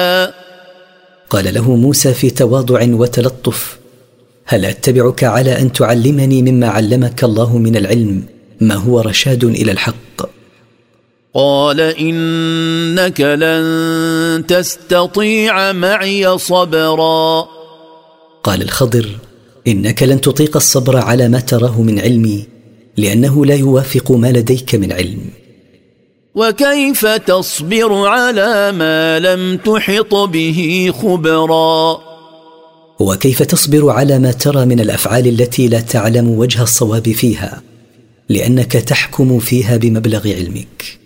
قال له موسى في تواضع وتلطف: هل أتبعك على أن تعلمني مما علمك الله من العلم ما هو رشاد إلى الحق؟ قال إنك لن تستطيع معي صبرا. قال الخضر: إنك لن تطيق الصبر على ما تراه من علمي، لأنه لا يوافق ما لديك من علم. وكيف تصبر على ما لم تحط به خبرا؟ وكيف تصبر على ما ترى من الأفعال التي لا تعلم وجه الصواب فيها، لأنك تحكم فيها بمبلغ علمك؟